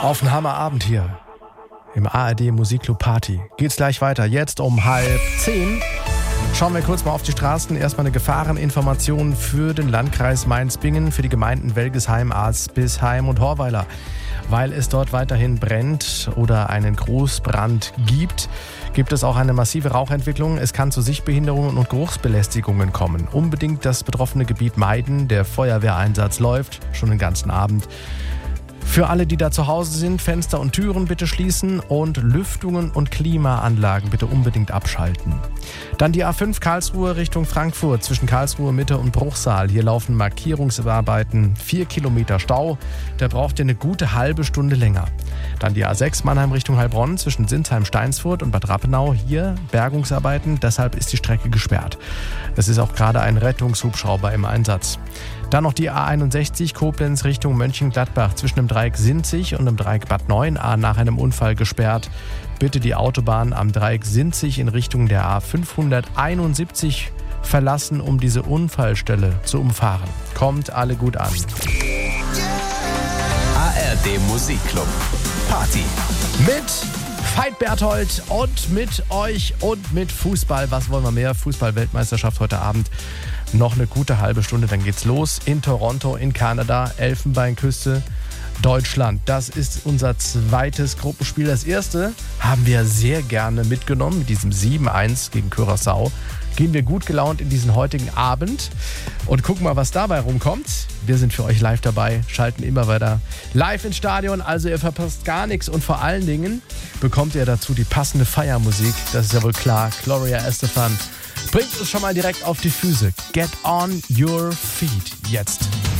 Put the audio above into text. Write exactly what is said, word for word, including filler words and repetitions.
Auf einen Hammerabend hier im A R D Musikclub Party. Geht's gleich weiter. Jetzt um halb zehn. Schauen wir kurz mal auf die Straßen. Erstmal eine Gefahreninformation für den Landkreis Mainz-Bingen, für die Gemeinden Welgesheim, Asbisheim und Horweiler. Weil es dort weiterhin brennt oder einen Großbrand gibt, gibt es auch eine massive Rauchentwicklung. Es kann zu Sichtbehinderungen und Geruchsbelästigungen kommen. Unbedingt das betroffene Gebiet meiden. Der Feuerwehreinsatz läuft schon den ganzen Abend. Für alle, die da zu Hause sind, Fenster und Türen bitte schließen und Lüftungen und Klimaanlagen bitte unbedingt abschalten. Dann die A fünf Karlsruhe Richtung Frankfurt zwischen Karlsruhe Mitte und Bruchsal. Hier laufen Markierungsarbeiten, vier Kilometer Stau. Da braucht ihr eine gute halbe Stunde länger. Dann die A sechs Mannheim Richtung Heilbronn zwischen Sinsheim-Steinsfurt und Bad Rappenau. Hier Bergungsarbeiten, deshalb ist die Strecke gesperrt. Es ist auch gerade ein Rettungshubschrauber im Einsatz. Dann noch die A einundsechzig Koblenz Richtung Mönchengladbach zwischen dem Dreieck Sinzig und dem Dreieck Bad Neuenahr nach einem Unfall gesperrt. Bitte die Autobahn am Dreieck Sinzig in Richtung der A fünfhunderteinundsiebzig verlassen, um diese Unfallstelle zu umfahren. Kommt alle gut an. A R D Musikclub Party Mit Veit Berthold und mit euch und mit Fußball. Was wollen wir mehr? Fußball-Weltmeisterschaft heute Abend. Noch eine gute halbe Stunde, dann geht's los. In Toronto, in Kanada, Elfenbeinküste, Deutschland. Das ist unser zweites Gruppenspiel. Das erste haben wir sehr gerne mitgenommen mit diesem sieben eins gegen Curaçao. Gehen wir gut gelaunt in diesen heutigen Abend und gucken mal, was dabei rumkommt. Wir sind für euch live dabei, schalten immer weiter live ins Stadion. Also ihr verpasst gar nichts und vor allen Dingen bekommt ihr dazu die passende Feiermusik. Das ist ja wohl klar. Gloria Estefan bringt uns schon mal direkt auf die Füße. Get on your feet. Jetzt.